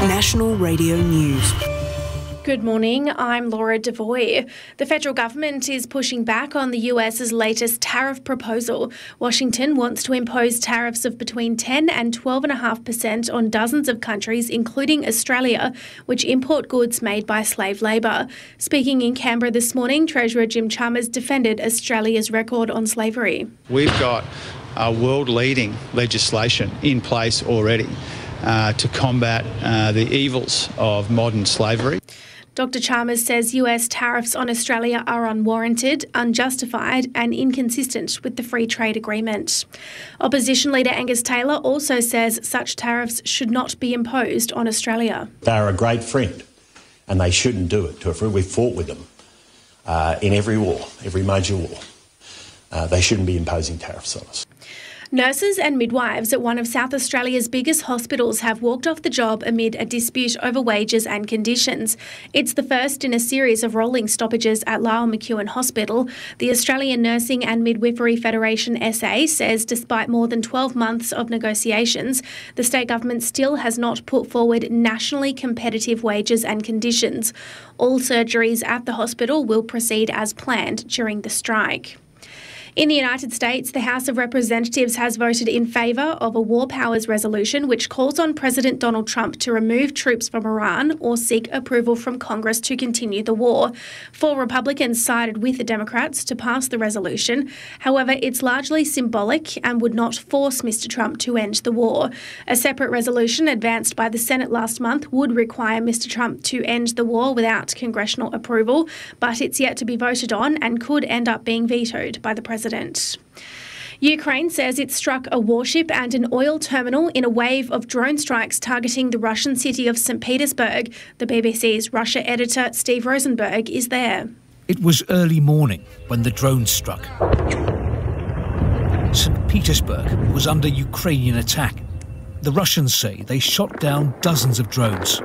National Radio News. Good morning, I'm Laura Devoy. The federal government is pushing back on the US's latest tariff proposal. Washington wants to impose tariffs of between 10 and 12.5% on dozens of countries, including Australia, which import goods made by slave labour. Speaking in Canberra this morning, Treasurer Jim Chalmers defended Australia's record on slavery. We've got world-leading legislation in place already to combat the evils of modern slavery. Dr Chalmers says US tariffs on Australia are unwarranted, unjustified and inconsistent with the free trade agreement. Opposition leader Angus Taylor also says such tariffs should not be imposed on Australia. They're a great friend and they shouldn't do it to a friend. We've fought with them in every war, every major war. They shouldn't be imposing tariffs on us. Nurses and midwives at one of South Australia's biggest hospitals have walked off the job amid a dispute over wages and conditions. It's the first in a series of rolling stoppages at Lyell McEwin Hospital. The Australian Nursing and Midwifery Federation SA says despite more than 12 months of negotiations, the state government still has not put forward nationally competitive wages and conditions. All surgeries at the hospital will proceed as planned during the strike. In the United States, the House of Representatives has voted in favour of a war powers resolution which calls on President Donald Trump to remove troops from Iran or seek approval from Congress to continue the war. 4 Republicans sided with the Democrats to pass the resolution. However, it's largely symbolic and would not force Mr Trump to end the war. A separate resolution advanced by the Senate last month would require Mr Trump to end the war without congressional approval, but it's yet to be voted on and could end up being vetoed by the President. Ukraine says it struck a warship and an oil terminal in a wave of drone strikes targeting the Russian city of St. Petersburg. The BBC's Russia editor Steve Rosenberg is there. It was early morning when the drone struck. St. Petersburg was under Ukrainian attack. The Russians say they shot down dozens of drones.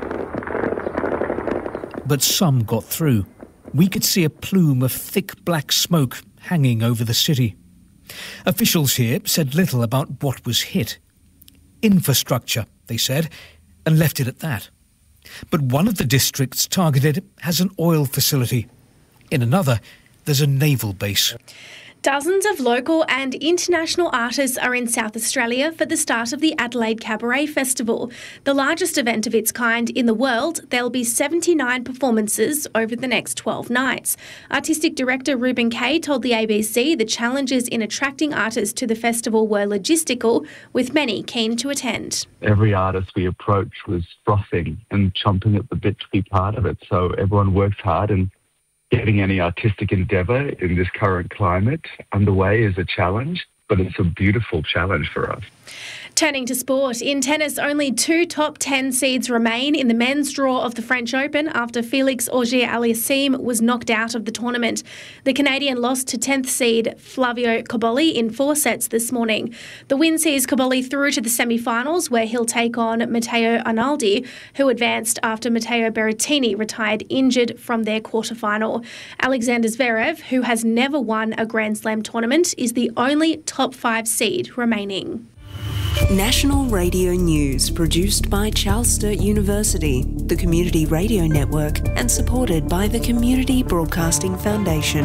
But some got through. We could see a plume of thick black smoke hanging over the city. Officials here said little about what was hit. Infrastructure, they said, and left it at that. But one of the districts targeted has an oil facility. In another, there's a naval base. Dozens of local and international artists are in South Australia for the start of the Adelaide Cabaret Festival. The largest event of its kind in the world, there'll be 79 performances over the next 12 nights. Artistic director Ruben Kay told the ABC the challenges in attracting artists to the festival were logistical, with many keen to attend. Every artist we approached was frothing and chomping at the bit to be part of it, so everyone works hard, and getting any artistic endeavour in this current climate underway is a challenge, but it's a beautiful challenge for us. Turning to sport, in tennis, only 2 top 10 seeds remain in the men's draw of the French Open after Felix Auger-Aliassime was knocked out of the tournament. The Canadian lost to 10th seed Flavio Cobolli in 4 sets this morning. The win sees Cobolli through to the semi-finals, where he'll take on Matteo Arnaldi, who advanced after Matteo Berrettini retired injured from their quarter-final. Alexander Zverev, who has never won a Grand Slam tournament, is the only top 5 seed remaining. National Radio News, produced by Charles Sturt University, the Community Radio Network, and supported by the Community Broadcasting Foundation.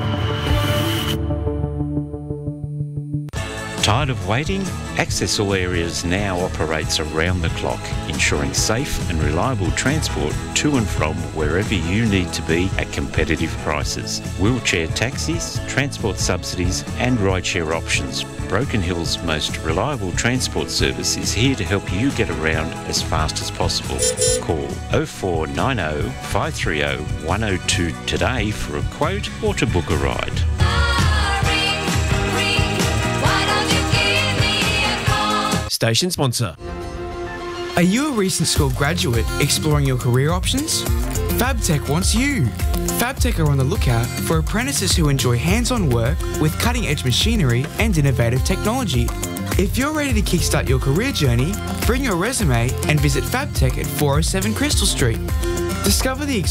Tired of waiting? Access All Areas now operates around the clock, ensuring safe and reliable transport to and from wherever you need to be at competitive prices. Wheelchair taxis, transport subsidies and rideshare options. Broken Hill's most reliable transport service is here to help you get around as fast as possible. Call 0490 530 102 today for a quote or to book a ride. Station sponsor. Are you a recent school graduate exploring your career options? FabTech wants you. FabTech are on the lookout for apprentices who enjoy hands-on work with cutting-edge machinery and innovative technology. If you're ready to kickstart your career journey, bring your resume and visit FabTech at 407 Crystal Street. Discover the